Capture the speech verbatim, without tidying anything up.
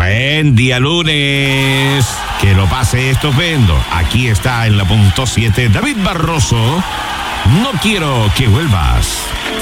Buen día lunes. Que lo pase estupendo. Aquí está en la punto siete David Barroso. No quiero que vuelvas.